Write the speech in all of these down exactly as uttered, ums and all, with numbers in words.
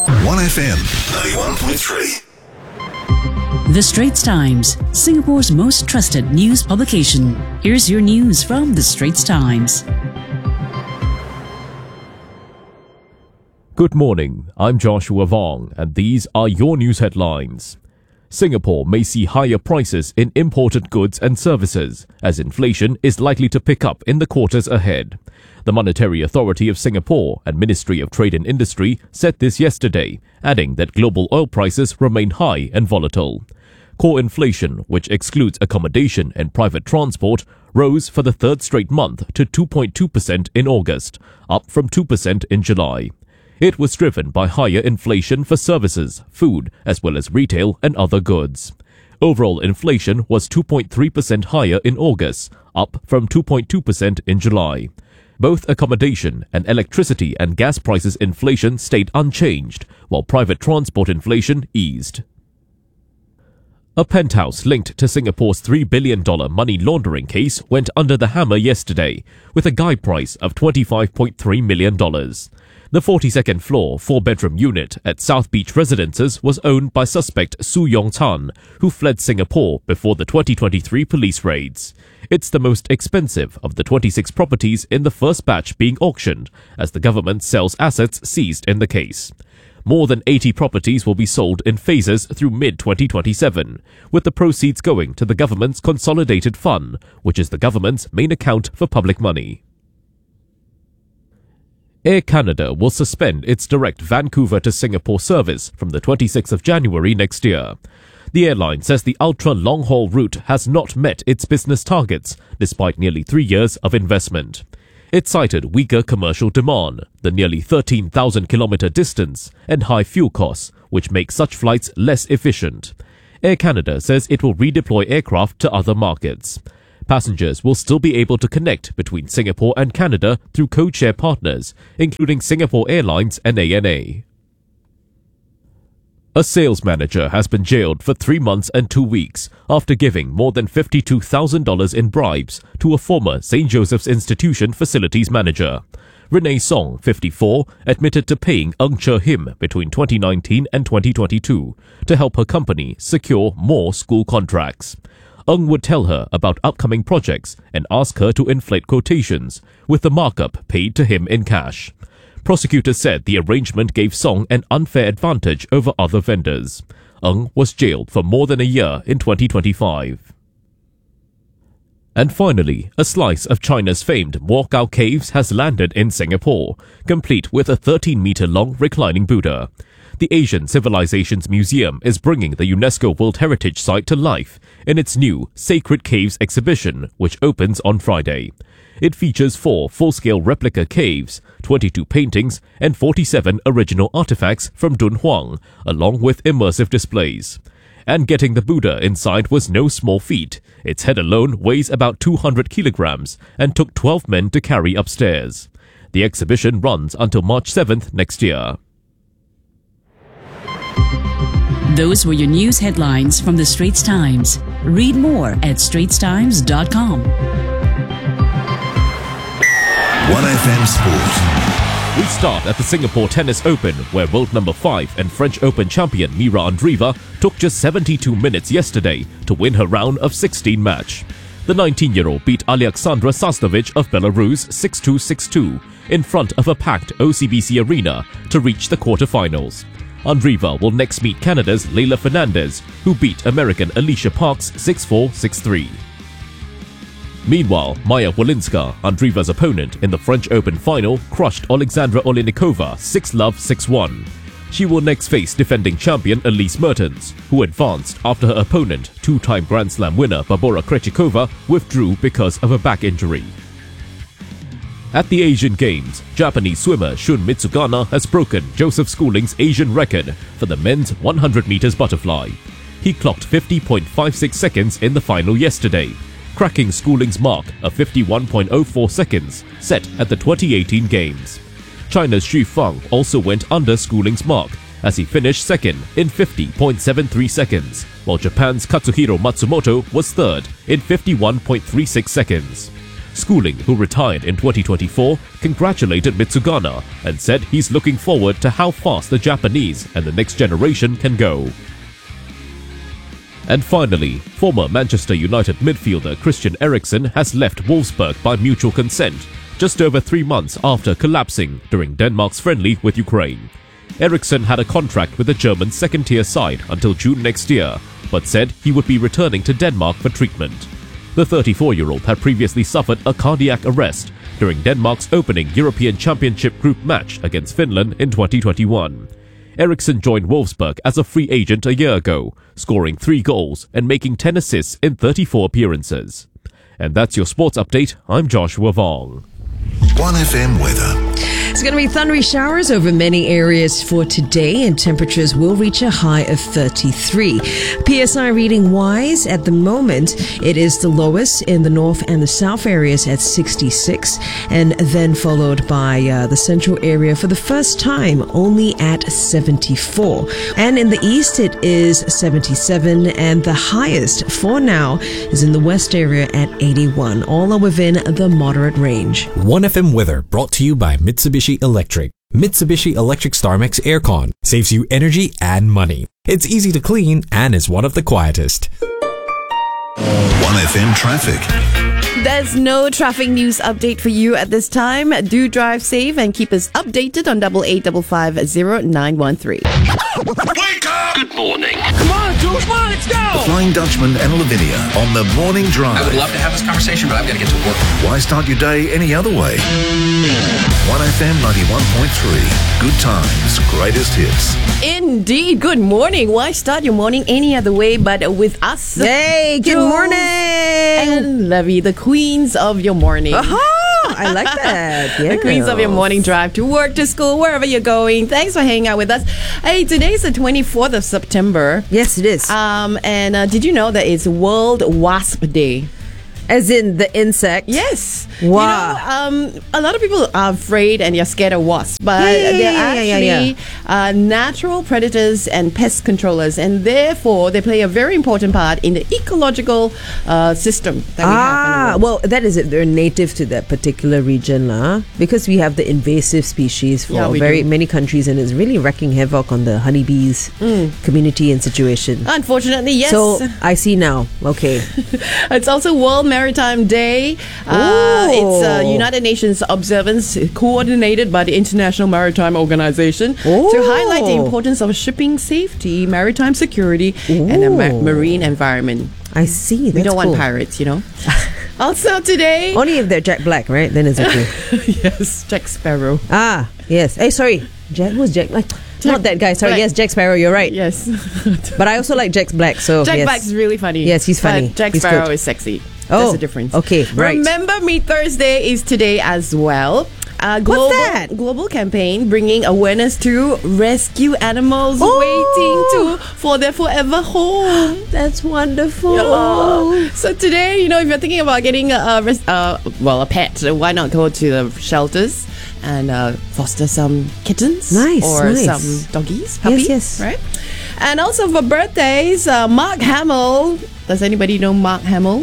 one F M ninety-one point three. The Straits Times, Singapore's most trusted news publication. Here's your news from The Straits Times. Good morning, I'm Joshua Vong, and these are your news headlines. Singapore may see higher prices in imported goods and services, as inflation is likely to pick up in the quarters ahead. The Monetary Authority of Singapore and Ministry of Trade and Industry said this yesterday, adding that global oil prices remain high and volatile. Core inflation, which excludes accommodation and private transport, rose for the third straight month to two point two percent in August, up from two percent in July. It was driven by higher inflation for services, food, as well as retail and other goods. Overall inflation was two point three percent higher in August, up from two point two percent in July. Both accommodation and electricity and gas prices inflation stayed unchanged, while private transport inflation eased. A penthouse linked to Singapore's three billion dollars money laundering case went under the hammer yesterday, with a guide price of twenty-five point three million dollars. The forty-second floor, four-bedroom unit at South Beach Residences was owned by suspect Su Yong Tan, who fled Singapore before the twenty twenty-three police raids. It's the most expensive of the twenty-six properties in the first batch being auctioned, as the government sells assets seized in the case. More than eighty properties will be sold in phases through mid twenty twenty-seven, with the proceeds going to the government's Consolidated Fund, which is the government's main account for public money. Air Canada will suspend its direct Vancouver to Singapore service from the twenty-sixth of January next year. The airline says the ultra-long-haul route has not met its business targets, despite nearly three years of investment. It cited weaker commercial demand, the nearly thirteen thousand kilometre distance, and high fuel costs, which make such flights less efficient. Air Canada says it will redeploy aircraft to other markets. Passengers will still be able to connect between Singapore and Canada through code-share partners, including Singapore Airlines and A N A. A sales manager has been jailed for three months and two weeks after giving more than fifty-two thousand dollars in bribes to a former Saint Joseph's Institution facilities manager. Renee Song, fifty-four, admitted to paying Ng Che Him between twenty nineteen and twenty twenty-two to help her company secure more school contracts. Ng would tell her about upcoming projects and ask her to inflate quotations, with the markup paid to him in cash. Prosecutors said the arrangement gave Song an unfair advantage over other vendors. Ng was jailed for more than a year in twenty twenty-five. And finally, a slice of China's famed Mogao Caves has landed in Singapore, complete with a thirteen metre long reclining Buddha. The Asian Civilizations Museum is bringing the UNESCO World Heritage Site to life in its new Sacred Caves exhibition, which opens on Friday. It features four full-scale replica caves, twenty-two paintings, and forty-seven original artifacts from Dunhuang, along with immersive displays. And getting the Buddha inside was no small feat. Its head alone weighs about two hundred kilograms and took twelve men to carry upstairs. The exhibition runs until March seventh next year. Those were your news headlines from The Straits Times. Read more at straits times dot com. one F M Sport. We start at the Singapore Tennis Open, where world number five and French Open champion Mira Andreeva took just seventy-two minutes yesterday to win her round of sixteen match. The nineteen-year-old beat Alexandra Sasnovich of Belarus six two six two in front of a packed O C B C arena to reach the quarterfinals. Andreeva will next meet Canada's Leylah Fernandez, who beat American Alicia Parks six four six three. Meanwhile, Maya Wolinska, Andreeva's opponent in the French Open final, crushed Alexandra Olenikova six love six one. She will next face defending champion Elise Mertens, who advanced after her opponent, two-time Grand Slam winner Barbora Krejcikova, withdrew because of a back injury. At the Asian Games, Japanese swimmer Shun Mitsugana has broken Joseph Schooling's Asian record for the men's one hundred meters butterfly. He clocked fifty point five six seconds in the final yesterday, cracking Schooling's mark of fifty-one point oh four seconds set at the twenty eighteen Games. China's Xu Feng also went under Schooling's mark as he finished second in fifty point seven three seconds, while Japan's Katsuhiro Matsumoto was third in fifty-one point three six seconds. Schooling, who retired in twenty twenty-four, congratulated Mitsugana and said he's looking forward to how fast the Japanese and the next generation can go. And finally, former Manchester United midfielder Christian Eriksen has left Wolfsburg by mutual consent, just over three months after collapsing during Denmark's friendly with Ukraine. Eriksen had a contract with the German second-tier side until June next year, but said he would be returning to Denmark for treatment. The thirty-four-year-old had previously suffered a cardiac arrest during Denmark's opening European Championship group match against Finland in twenty twenty-one. Eriksen joined Wolfsburg as a free agent a year ago, scoring three goals and making ten assists in thirty-four appearances. And that's your sports update. I'm Joshua Vong. one F M weather. It's going to be thundery showers over many areas for today, and temperatures will reach a high of thirty-three. P S I reading wise, at the moment, it is the lowest in the north and the south areas at sixty-six, and then followed by uh, the central area for the first time only at seventy-four. And in the east, it is seventy-seven, and the highest for now is in the west area at eighty-one. All are within the moderate range. one F M weather brought to you by Mitsubishi Electric. Mitsubishi Electric StarMax Aircon saves you energy and money. It's easy to clean and is one of the quietest. one F M traffic. There's no traffic news update for you at this time. Do drive safe and keep us updated on double eight double five zero nine one three. Wake up! Good morning. Come on, Jules, come on, let's go! The Flying Dutchman and Lavinia on the morning drive. I would love to have this conversation, but I've got to get to work. Why start your day any other way? one F M ninety-one point three. Good times, greatest hits. Indeed. Good morning. Why start your morning any other way but with us? Hey, good Jules morning! And Levy, the queens of your morning. Aha! I like that. Yeah. The queens of your morning drive to work, to school, wherever you're going. Thanks for hanging out with us. Hey, today's the twenty-fourth of September. Yes, it is. Um, and uh, did you know that it's World Wasp Day? As in the insect? Yes. Wow. You know, um, a lot of people are afraid and you're scared of wasps, but Yeah, yeah, they're yeah, yeah, actually yeah, Uh, natural predators and pest controllers, and therefore they play a very important part in the ecological uh, system that we have in the Ah, world. well, that is it. They're native to that particular region, lah. Because we have the invasive species for Yeah, we very do. many countries, and it's really wrecking havoc on the honeybees community and situation. Unfortunately, yes. So I see now. Okay. It's also World Maritime Day. Uh, it's a United Nations observance coordinated by the International Maritime Organization Oh. to highlight the importance of shipping safety, maritime security, and the ma- Ooh. marine environment. I see. That's We don't cool. want pirates, you know. Also today, Only if they're Jack Black, right? Then it's okay. yes, Jack Sparrow. Ah, yes. Hey, sorry. Jack, who's Jack? Like, Jack not that guy. Sorry. Black. Yes, Jack Sparrow. You're right. Yes, But I also like Jack Black. So Jack yes. Black's really funny. Yes, he's funny. But Jack He's Sparrow good. is sexy. Oh, There's a difference. okay, right. Remember Me Thursday is today as well. Uh, global, that? Global campaign bringing awareness to rescue animals Oh. waiting to for their forever home. That's wonderful. Yeah. So today, you know, if you're thinking about getting a, a res- uh, well a pet, why not go to the shelters and uh, foster some kittens Nice, or nice. some doggies, puppies, yes. right? And also for birthdays, uh, Mark Hamill. Does anybody know Mark Hamill?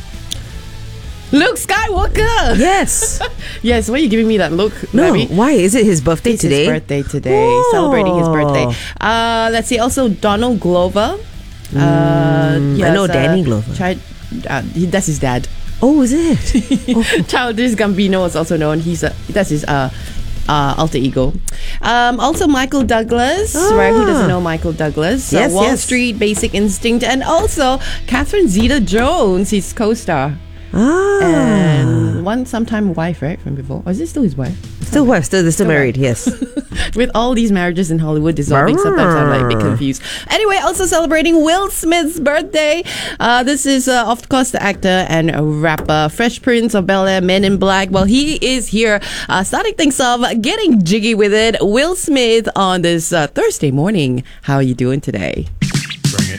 Luke Skywalker. Yes. Yes. Why are you giving me that look? No. Levy? Why is it his birthday It's today? his birthday today. Oh. Celebrating his birthday. Uh, let's see. Also, Donald Glover. Uh, I know Danny Glover. Child, uh, he, that's his dad. Oh, is it? Oh. Childish Gambino is also known. He's a, that's his uh, uh, alter ego. Um, also, Michael Douglas. Ah. Right? Who doesn't know Michael Douglas? Yes, uh, Wall yes. Street, Basic Instinct, and also Catherine Zeta-Jones, his co-star. Ah. And one sometime wife, right, from before. Or is it still his wife? Still wife, still, they're still married, yes. With all these marriages in Hollywood dissolving, sometimes I'm like a bit confused. Anyway, also celebrating Will Smith's birthday. Uh, this is, uh, of course, the actor and rapper, Fresh Prince of Bel-Air, Men in Black. Well, he is here uh, starting things off, getting jiggy with it. Will Smith on this uh, Thursday morning. How are you doing today?